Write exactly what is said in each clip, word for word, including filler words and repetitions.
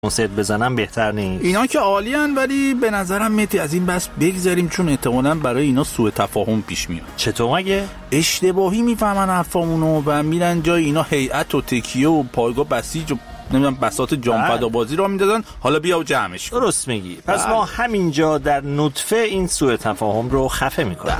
کنسرت بزنن بهتر نیست؟ اینا که عالیان، ولی به نظرم مهدی از این بس بگذاریم، چون احتمالاً برای اینا سوء تفاهم پیش میاد. چطور مگه؟ اشتباهی میفهمن حرفامونو و میرن جای اینا هیئت و تکیه و پایگاه بسیج و نمیدونم بساط جامپد بازی را میدادن، حالا بیا و جمعش کن. درست میگی. پس ما همینجا در نطفه این سوء تفاهم رو خفه میکنیم.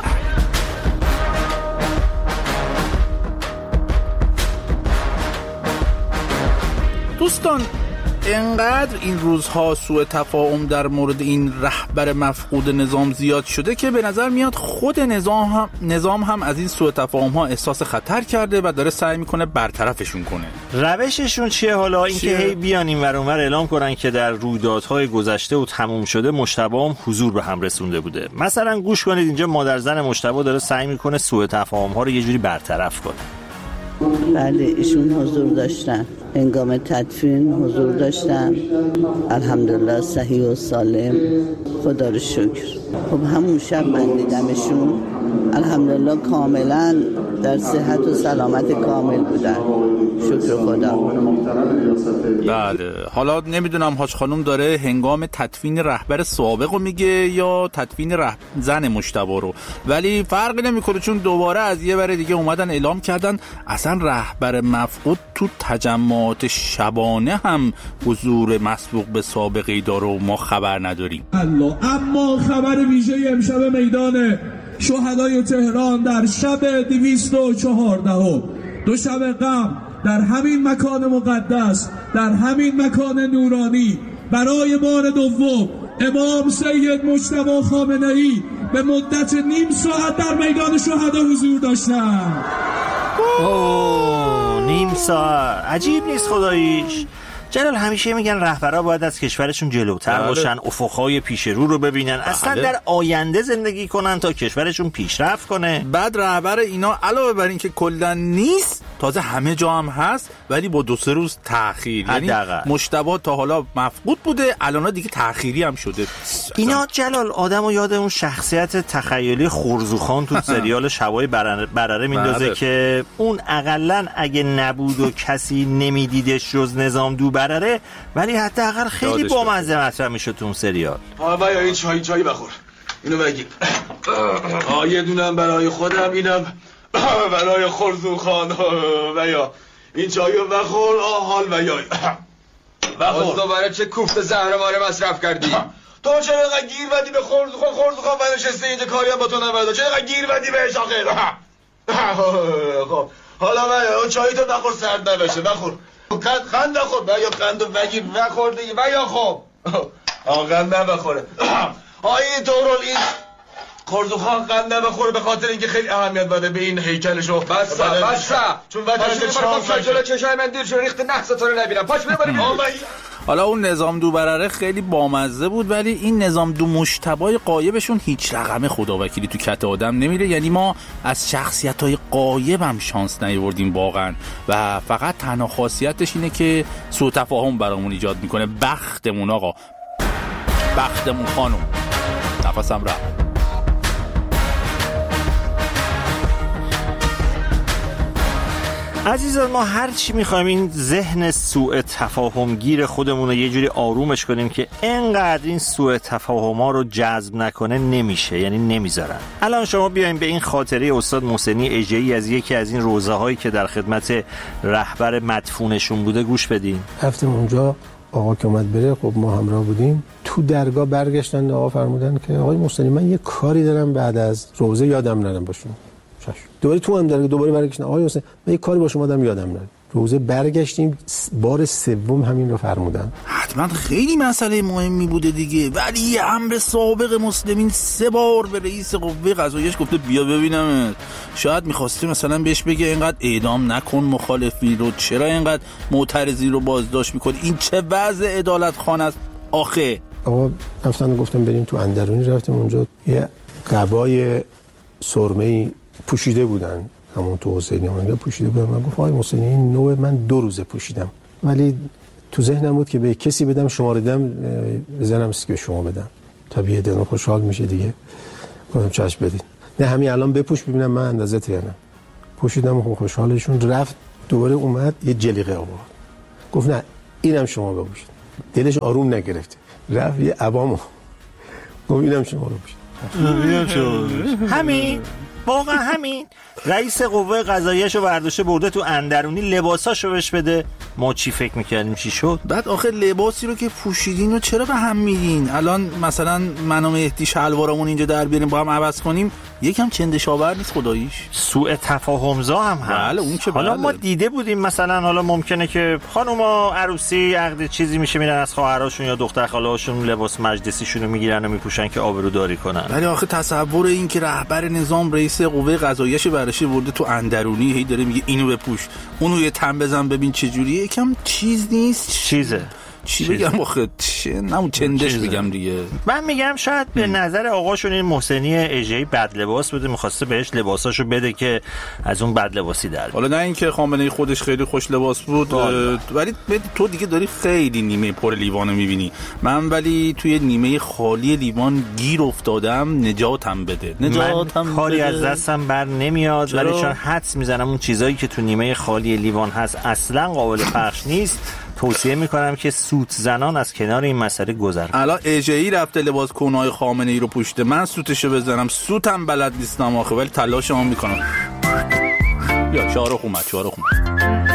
دوستان، انقدر این روزها سوء تفاهم در مورد این رهبر مفقود نظام زیاد شده که به نظر میاد خود نظام هم نظام هم از این سوء تفاهم ها احساس خطر کرده و داره سعی میکنه برطرفشون کنه. روششون چیه حالا؟ اینکه هی بیان این ور اون ور اعلام کنن که در رویدادهای گذشته و تموم شده مجتبی هم حضور به هم رسونده بوده. مثلا گوش کنید اینجا مادر زن مجتبی داره سعی میکنه سوء تفاهم ها رو یه جوری برطرف کنه. بله ایشون حضور داشتن، هنگام تدفین حضور داشتن، الحمدلله صحیح و سالم، خدا رو شکر. خب همون شب من دیدمشون، الحمدلله کاملا در صحت و سلامت کامل بودن، شکر خدا. بله، حالا نمیدونم حاج خانم داره هنگام تدفین رهبر سابق رو میگه یا تدفین رهبر زن مجتبی رو، ولی فرقی نمیکنه چون دوباره از یه بره دیگه اومدن اعلام کردن اصلا رهبر مفقود تو تجمعات شبانه هم حضور مسبوق به سابقه‌ای داره و ما خبر نداریم. الله. اما خبر ویژه امشب میدان شهدای تهران در شب دویست و چهارده دو شب غم در همین مکان مقدس، در همین مکان نورانی، برای بار دوم امام سید مجتبی خامنه‌ای به مدت نیم ساعت در میدان شهدا حضور داشتند. اوه نیم ساعت، عجیب نیست خداییش. جلال همیشه میگن رهبرها باید از کشورشون جلوتر بله. باشن، افقهای پیش رو رو ببینن، بله. اصلا در آینده زندگی کنن تا کشورشون پیشرفت کنه. بعد رهبر اینا علاوه بر این که کلا نیست، تازه همه جا هم هست ولی با دو سه روز تأخیر. یعنی مجتبی تا حالا مفقود بوده، الان دیگه تأخیری هم شده. اینا جلال آدمو یاد اون شخصیت تخیلی خرزوخان تو سریال شبای برره, برره میندازه بله. که اون اقلن اگه نبود و کسی نمیدیدش جز نظام دو برره، ولی حداقل خیلی بامزه مطرح میشه تو اون سریال. آقا این چای چای بخور، اینو بگیر. آ یه دونم برای خودم، اینم برای خرزوخان و یا این چایو بخور. آ حال و یا بخور. دوباره چه کوفت زهرماره مصرف کردی؟ تو چرا اینقدر گیر ودی به خرزوخان؟ خرزوخان و نشسته اینجا کاری هم با تو نمیده، چرا اینقدر گیر ودی بهش آخه؟ خب حالا من اون چای تو بخور، سرد نبشه. بخور قند نخور، و یا قندو بگیر بخور دیگه، و یا خب آه قند نبخوره. آه این طورال این خرزوخان قند نبخوره به خاطر اینکه خیلی اهمیت بده به این هیکلشو. بسا بسا چون وجهش چاق جلو چشای من دیر شده، ریخت نحس تو رو نبینم. پاش ببریم. حالا اون نظام دو برره خیلی بامزه بود، ولی این نظام دو مجتبی غایبشون هیچ رقم خداوکیلی تو کت آدم نمیره. یعنی ما از شخصیت‌های غایب هم شانس نیاوردیم واقعا، و فقط تنها خاصیتش اینه که سوء تفاهم برامون ایجاد میکنه. بختمون آقا، بختمون خانم. نفسم رفت. عزیزان، ما هر چی میخوایم این ذهن سوء تفاهم گیر خودمون رو یه جوری آرومش کنیم که انقدر این سوء تفاهم‌ها رو جذب نکنه نمیشه، یعنی نمیذارن. الان شما بیاین به این خاطره استاد محسنی اژه‌ای از یکی از این روزه‌هایی که در خدمت رهبر مدفونشون بوده گوش بدین. رفتیم اونجا، آقا که اومد بره، خب ما همراه بودیم. تو درگاه برگشتن، آقا فرمودن که آقای محسنی من یه کاری دارم بعد از روزه یادم نرم باشون. دوباره تو هم درگاه دوباره برگشتن، آقای محسنی من یه کاری با شما دارم یادم نرم. روزه برگشتیم، بار سوم همین رو فرمودن. حتما خیلی مسئله مهمی بوده دیگه، ولی یه امر سابق مسلمین سه بار به رئیس قوه قضاییه گفته بیا ببینم. شاید می‌خواسته مثلا بهش بگه اینقدر اعدام نکن مخالفی رو، چرا اینقدر معترضی رو بازداشت می‌کنی؟ این چه وضع عدالت خانه است آخه؟ آقا رفتن گفتم بریم تو اندرونی، رفتیم اونجا یه قبای سرمه‌ای پوشیده بودن، همون تو حسینی همونجا پوشیده بودن. من گفتم آقای محسنی این نوع من دو روزه پوشیدم، ولی تو ذهنم بود که به کسی بدم، شماره دم بزنم است که شما بدم، طبیعی دلم خوشحال میشه دیگه. گفتم چشم بدین. نه همین الان بپوش ببینم من اندازت یا نه. پوشیدم و خوشحالشون. رفت دوباره اومد یه جلیقه آورد، گفت نه اینم شما بپوشید. دلش آروم نگرفته، رفت یه عبامو گفت اینم شما رو بشه همین واقعا همین رئیس قوه قضاییه‌شو برداشته برده تو اندرونی لباساشو بهش بده. ما چی فکر میکردیم چی شد؟ بعد آخه لباسی رو که پوشیدین و چرا به هم میدین؟ الان مثلا من و مهدی شلوارمون اینجا در بیاریم با هم عوض کنیم یکم چندشاور نیست خداییش؟ سوء تفاهمزا هم هست. بله اون که حالا بله. ما دیده بودیم مثلا حالا ممکنه که خانوما عروسی عقد چیزی میشه میرن از خواهراشون یا دختر خاله‌هاشون لباس مجلسیشون رو میگیرن و میپوشن که آبروداری کنن. ولی آخه تصور این که رهبر نظام رئیس قوه قضاییه‌ش برشه برده تو اندرونی هی داره میگه اینو بپوش اونو یه تن بزن ببین چه جوریه، یکم چیز نیست. چیزه چی بگم آخه چه نمون چندش بگم دیگه. من میگم شاید به نظر آقاشون این محسنی اژه‌ای بد لباس بوده، می‌خواسته بهش لباساشو بده که از اون بد لباسی در بیاد. حالا نه اینکه خامنه‌ای خودش خیلی خوش لباس بود ولی تو دیگه داری خیلی نیمه پر لیوانو می‌بینی. من ولی توی نیمه خالی لیوان گیر افتادم، نجاتم بده. نجاتم من کاری از دستم بر نمیاد ولی چون حدس میزنم اون چیزایی که تو نیمه خالی لیوان هست اصلا قابل پخش نیست، توصیه میکنم که سوت زنان از کنار این مسئله گذر کنن. الان اژه‌ای رفته لباس کنای خامنه‌ای رو پوشته، من سوتشو بزنم سوتم بلد نیستم آخه ولی تلاشمو میکنم. یا شاروخ اومد شاروخ اومد